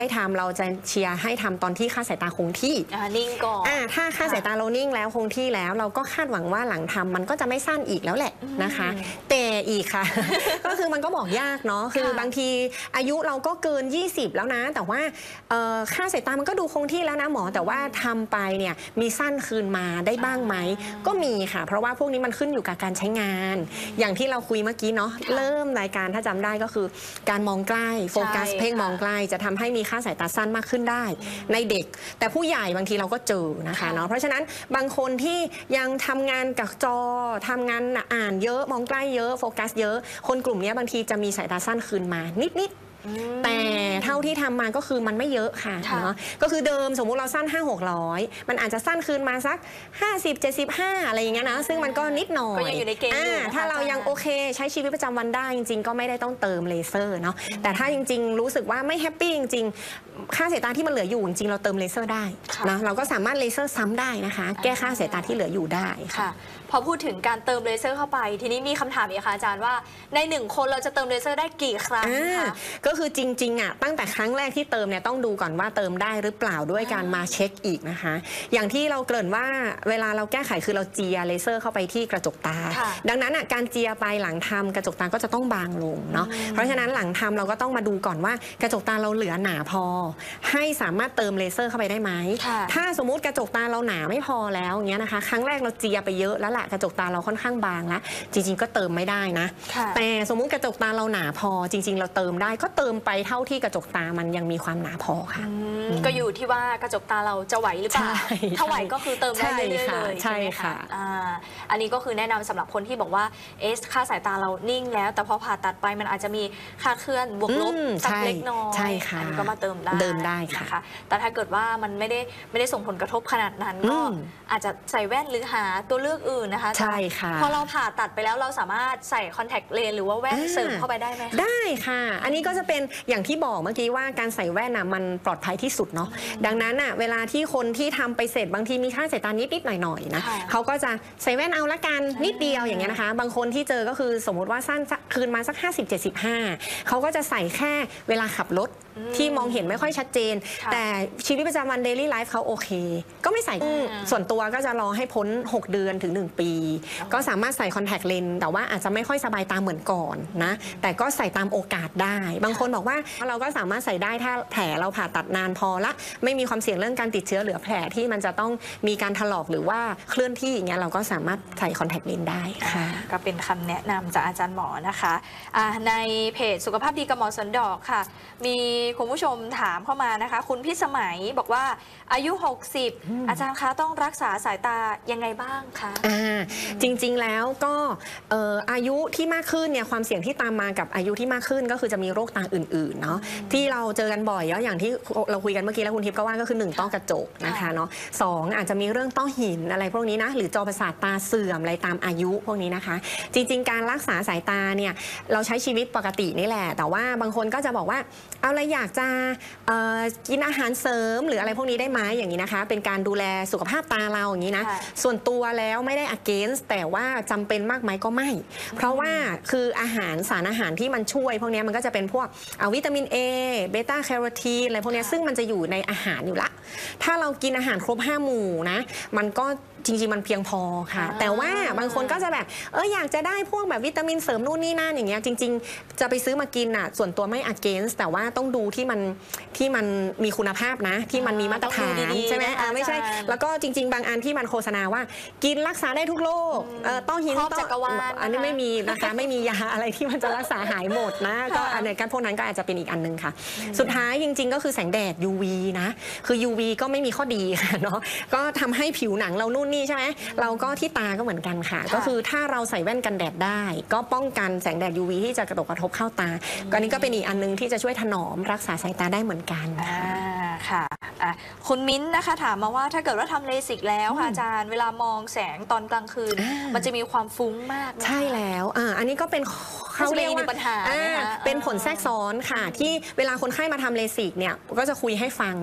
ให้ทำเราจะเชียร์ให้ทำตอนที่ค่าสายตาคงที่นิ่งก่อนถ้าค่าสายตาเรานิ่งแล้วคงที่แล้วเราก็คาดหวังว่าหลังทำมันก็จะไม่สั้นอีกแล้วแหละนะคะแต่อีกค่ะ ก็คือมันก็บอกยากเนาะคือบางทีอายุเราก็เกิน20แล้วนะแต่ว่าค่าสายตามันก็ดูคงที่แล้วนะหมอแต่ว่าทำไปเนี่ยมีสั้นคืนมาได้บ้างไหมก็มีค่ะเพราะว่าพวกนี้มันขึ้นอยู่กับการใช้งานอย่างที่เราคุยเมื่อกี้เนาะเริ่มรายการถ้าจำได้ก็คือการมองใกล้โฟกัสเพ่งมองใกล้จะทำให้มีค่าสายตาสั้นมากขึ้นได้ในเด็กแต่ผู้ใหญ่บางทีเราก็เจอนะคะเนาะเพราะฉะนั้นบางคนที่ยังทำงานกับจอทำงานอ่านเยอะมองใกล้เยอะโฟกัสเยอะคนกลุ่มนี้บางทีจะมีสายตาสั้นคืนมานิดแต่เท่าที่ทำมาก็คือมันไม่เยอะค่ะเนาะก็คือเดิมสมมุติเราสั้น500-600มันอาจจะสั้นคืนมาสัก50-75อะไรอย่างเงี้ยนะซึ่งมันก็นิดหน่อยก็ยังอยู่ในเกณฑ์อยู่ถ้าเรายังโอเคใช้ชีวิตประจำวันได้จริงๆก็ไม่ได้ต้องเติมเลเซอร์เนาะแต่ถ้าจริงๆรู้สึกว่าไม่แฮปปี้จริงๆค่าสายตาที่มันเหลืออยู่จริงๆเราเติมเลเซอร์ได้นะเราก็สามารถเลเซอร์ซ้ำได้นะคะแก้ค่าสายตาที่เหลืออยู่ได้ค่ะพอพูดถึงการเติมเลเซอร์เข้าไปทีนี้มีคำถามอีกค่ะอาจารย์ว่าใน1 คนเราจะเติมเลเซอร์ได้กี่ครั้งคะก็คือจริงๆตั้งแต่ครั้งแรกที่เติมเนี่ยต้องดูก่อนว่าเติมได้หรือเปล่าด้วยการมาเช็คอีกนะคะอย่างที่เราเกริ่นว่าเวลาเราแก้ไขคือเราเจียเลเซอร์เข้าไปที่กระจกตาดังนั้นการเจียไปหลังทำกระจกตาก็จะต้องบางลงเนาะเพราะฉะนั้นหลังทำเราก็ต้องมาดูก่อนว่ากระจกตาเราเหลือหนาพอให้สามารถเติมเลเซอร์เข้าไปได้ไหมถ้าสมมุติกระจกตาเราหนาไม่พอแล้วอย่างเงี้ยนะคะครั้งแรกเราเจียไปเยอะแล้วล่ะกระจกตาเราค่อนข้างบางแล้วจริงๆก็เติมไม่ได้นะแต่สมมุติกระจกตาเราหนาพอจริงๆเราเติมได้ก็เติมไปเท่าที่กระจกตามันยังมีความหนาพอค่ะก็อยู่ที่ว่ากระจกตาเราจะไหวหรือเปล่าถ้าไหวก็คือเติมได้เรื่อยๆเลยใช่ค่ะอันนี้ก็คือแนะนำสำหรับคนที่บอกว่าค่าสายตาเรานิ่งแล้วแต่พอผ่าตัดไปมันอาจจะมีค่าเคลื่อนบวกลบสักเล็กน้อยอันนี้ก็มาเติมได้ค่ะแต่ถ้าเกิดว่ามันไม่ได้ส่งผลกระทบขนาดนั้นก็อาจจะใส่แว่นหรือหาตัวเลือกอื่นนะคะใช่ค่ะพอเราผ่าตัดไปแล้วเราสามารถใส่คอนแทคเลนส์หรือว่าแว่นเสริมเข้าไปได้ไหมได้ค่ะอันนี้ก็จะเป็นอย่างที่บอกเมื่อกี้ว่าการใส่แว่นมันปลอดภัยที่สุดเนาะดังนั้นเวลาที่คนที่ทำไปเสร็จบางทีมีค่าสายตานิดๆหน่อยๆนะเขาก็จะใส่แว่นเอาละกันนิดเดียวอย่างเงี้ยนะคะบางคนที่เจอก็คือสมมติว่าสั้นคืนมาสัก50-75เขาก็จะใส่แค่เวลาขับรถที่มองเห็นไม่ค่อยชัดเจนแต่ชีวิตประจำวัน daily life เขาโอเคก็ไม่ใส่ส่วนตัวก็จะรอให้พ้น6 เดือนถึง1 ปีก็สามารถใส่คอนแทคเลนส์แต่ว่าอาจจะไม่ค่อยสบายตาเหมือนก่อนนะแต่ก็ใส่ตามโอกาสได้บางคนบอกว่าเราก็สามารถใส่ได้ถ้าแผลเราผ่าตัดนานพอละไม่มีความเสี่ยงเรื่องการติดเชื้อเหลือแผลที่มันจะต้องมีการถลอกหรือว่าเคลื่อนที่อย่างเงี้ยเราก็สามารถใส่คอนแทคเลนส์ได้ค่ะก็เป็นคำแนะนำจากอาจารย์หมอนะคะในเพจสุขภาพดีกับหมอสวนดอกค่ะมีคุณผู้ชมถามเข้ามานะคะคุณพิสมัยบอกว่าอายุ60อาจารย์คะต้องรักษาสายตายังไงบ้างคะจริงๆแล้วก็อายุที่มากขึ้นเนี่ยความเสี่ยงที่ตามมากับอายุที่มากขึ้นก็คือจะมีโรคตาอื่นๆเนาะที่เราเจอกันบ่อยอย่างที่เราคุยกันเมื่อกี้แล้วคุณทิพย์ก็ว่าก็คือ1ต้อกระจกนะคะเนาะ2อาจจะมีเรื่องต้อหินอะไรพวกนี้นะหรือจอประสาทตาเสื่อมอะไรตามอายุพวกนี้นะคะจริงๆการรักษาสายตาเนี่ยเราใช้ชีวิตปกตินี่แหละแต่ว่าบางคนก็จะบอกว่าเอาอะไรอยากจะกินอาหารเสริมหรืออะไรพวกนี้ได้ไหมอย่างนี้นะคะเป็นการดูแลสุขภาพตาเราอย่างนี้นะส่วนตัวแล้วไม่ได้ against แต่ว่าจำเป็นมากไหมก็ไม่เพราะว่าคือสารอาหารที่มันช่วยพวกนี้มันก็จะเป็นพวกวิตามิน A เบต้าแคโรทีนอะไรพวกนี้ซึ่งมันจะอยู่ในอาหารอยู่ละถ้าเรากินอาหารครบ5 หมู่นะมันก็จริงๆมันเพียงพอค่ะแต่ว่าบางคนก็จะแบบอยากจะได้พวกแบบวิตามินเสริมนู่นนี่นั่นอย่างเงี้ยจริงๆจะไปซื้อมากินส่วนตัวไม่ against แต่ว่าต้องดูที่มันมีคุณภาพนะที่มันมีมาตรฐานใช่ไหมไม่ใช่แล้วก็จริงๆบางอันที่มันโฆษณาว่ากินรักษาได้ทุกโรคต้อหินจักรวาลอันนี้ไม่มีนะคะไม่มียาอะไรที่มันจะรักษาหายหมดนะก็อันนี้พวกนั้นก็อาจจะเป็นอีกอันนึงค่ะสุดท้ายจริงๆก็คือแสงแดด UV นะคือ UV ก็ไม่มีข้อดีค่ะเนาะก็ทำให้ผิวหนังเรานู่นนี่ใช่ไหมเราก็ที่ตาก็เหมือนกันค่ะก็คือถ้าเราใส่แว่นกันแดดได้ก็ป้องกันแสงแดด UV ที่จะกระทบเข้าตาก็นี้ก็เป็นอีกอันนึงที่จะช่วยถนอมรักษาสายตาได้เหมือนกันค่ะคุณมิ้นนะคะถามมาว่าถ้าเกิดว่าทำเลสิกแล้วค่ะอาจารย์เวลามองแสงตอนกลางคืนมันจะมีความฟุ้งมากใช่แล้วอันนี้ก็เป็นเขาเรียกว่าเป็นผลแทรกซ้อนค่ะที่เวลาคนไข้มาทำเลสิกเนี่ยก็จะคุยให้ฟัง